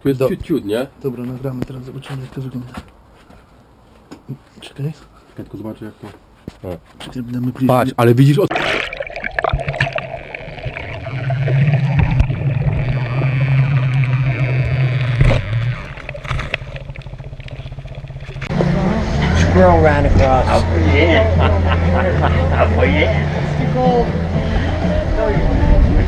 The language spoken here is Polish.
Tu jest ciut, nie? Dobra, nagramy teraz, zobaczymy jak to wygląda. Czekaj. Ja tylko zobaczę jak to... Czekaj, damy bliżej. Patrz, ale widzisz od... Squirrel ran across. Oh yeah. Oh yeah.